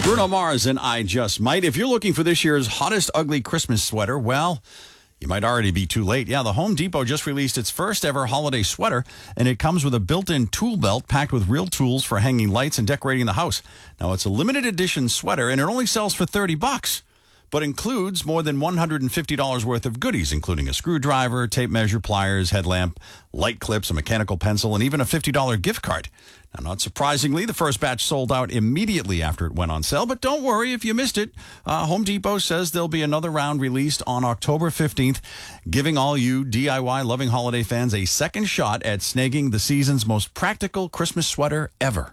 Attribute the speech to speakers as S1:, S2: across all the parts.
S1: Bruno Mars and I Just Might. If you're looking for this year's hottest ugly Christmas sweater, well, you might already be too late. Yeah, the Home Depot just released its first ever holiday sweater, and it comes with a built-in tool belt packed with real tools for hanging lights and decorating the house. Now, it's a limited edition sweater, and it only sells for $30, but includes more than $150 worth of goodies, including a screwdriver, tape measure, pliers, headlamp, light clips, a mechanical pencil, and even a $50 gift card. Now, not surprisingly, the first batch sold out immediately after it went on sale, but don't worry if you missed it. Home Depot says there'll be another round released on October 15th, giving all you DIY-loving holiday fans a second shot at snagging the season's most practical Christmas sweater ever.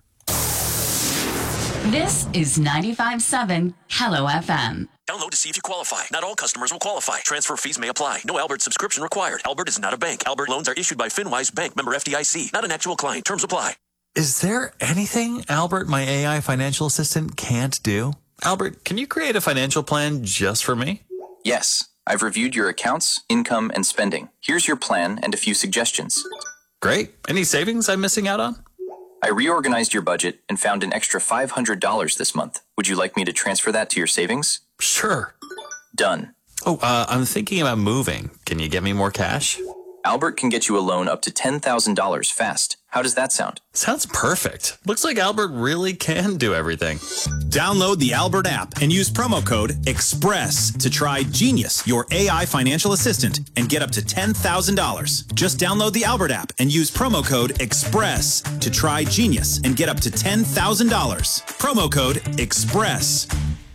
S2: This is 95.7 Hello FM.
S3: Download to see if you qualify. Not all customers will qualify. Transfer fees may apply. No Albert subscription required. Albert is not a bank. Albert loans are issued by FinWise Bank, member FDIC. Not an actual client. Terms apply.
S4: Is there anything Albert, my AI financial assistant, can't do? Albert, can you create a financial plan just for me?
S5: Yes. I've reviewed your accounts, income, and spending. Here's your plan and a few suggestions.
S4: Great. Any savings I'm missing out on?
S5: I reorganized your budget and found an extra $500 this month. Would you like me to transfer that to your savings?
S4: Sure.
S5: Done.
S4: Oh, I'm thinking about moving. Can you get me more cash?
S5: Albert can get you a loan up to $10,000 fast. How does that sound?
S4: Sounds perfect. Looks like Albert really can do everything.
S6: Download the Albert app and use promo code EXPRESS to try Genius, your AI financial assistant, and get up to $10,000. Just download the Albert app and use promo code EXPRESS to try Genius and get up to $10,000. Promo code EXPRESS.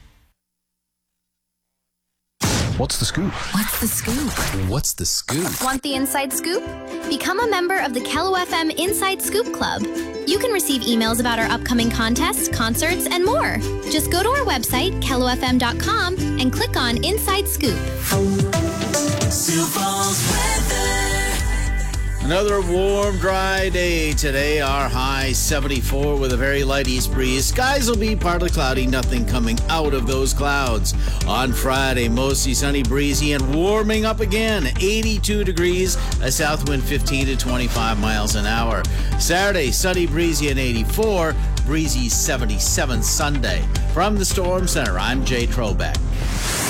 S1: What's the scoop?
S7: What's the scoop?
S8: What's the scoop?
S7: Want the inside scoop? Become a member of the Hello FM Inside Scoop Club. You can receive emails about our upcoming contests, concerts, and more. Just go to our website, kellofm.com, and click on Inside Scoop.
S9: Sioux Falls weather.
S10: Another warm, dry day today. Our high 74 with a very light east breeze. Skies will be partly cloudy, nothing coming out of those clouds. On Friday, mostly sunny, breezy, and warming up again. 82 degrees, a south wind 15 to 25 miles an hour. Saturday, sunny, breezy, and 84, breezy 77 Sunday. From the Storm Center, I'm Jay Trobeck.